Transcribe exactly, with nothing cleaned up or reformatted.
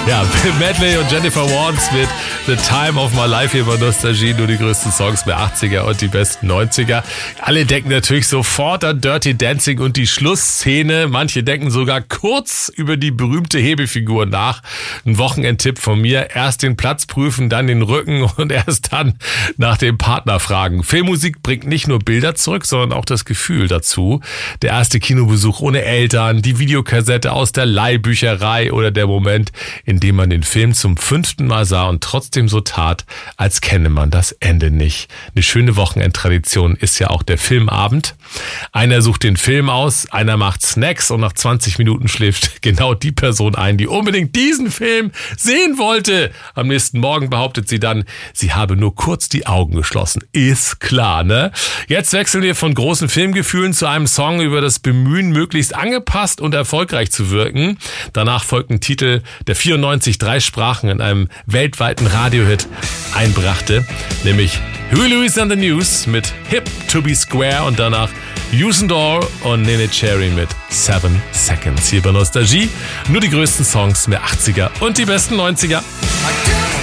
Ja, Medley und Jennifer Warnes mit The Time of My Life hier bei Nostalgie. Nur die größten Songs der achtziger und die besten neunziger. Alle denken natürlich sofort an Dirty Dancing und die Schlussszene. Manche denken sogar kurz über die berühmte Hebefigur nach. Ein Wochenendtipp von mir. Erst den Platz prüfen, dann den Rücken und erst dann nach dem Partner fragen. Filmmusik bringt nicht nur Bilder zurück, sondern auch das Gefühl dazu. Der erste Kinobesuch ohne Eltern, die Videokassette aus der Leihbücherei oder der Moment, in dem man den Film zum fünften Mal sah und trotzdem so tat, als kenne man das Ende nicht. Eine schöne Wochenendtradition ist ja auch der Filmabend. Einer sucht den Film aus, einer macht Snacks und nach zwanzig Minuten schläft genau die Person ein, die unbedingt diesen Film sehen wollte. Am nächsten Morgen behauptet sie dann, sie habe nur kurz die Augen geschlossen. Ist klar, ne? Jetzt wechseln wir von großen Filmgefühlen zu einem Song über das Bemühen, möglichst angepasst und erfolgreich zu wirken. Danach folgt ein Titel, der vierundneunzig drei Sprachen in einem weltweiten Radiohit einbrachte, nämlich Huey Lewis and the News mit Hip to be Square und danach Usain Doll und Nene Cherry mit Seven Seconds. Hier bei Nostalgie nur die größten Songs der achtziger und die besten neunziger.